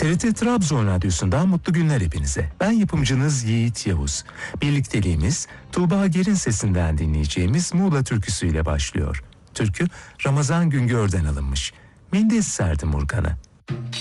TRT Trabzon Radyosu'ndan mutlu günler hepinize. Ben yapımcınız Yiğit Yavuz. Birlikteliğimiz Tuğba Ger'in sesinden dinleyeceğimiz Muğla türküsüyle başlıyor. Türkü Ramazan Güngör'den alınmış. Mendes serdim urganı.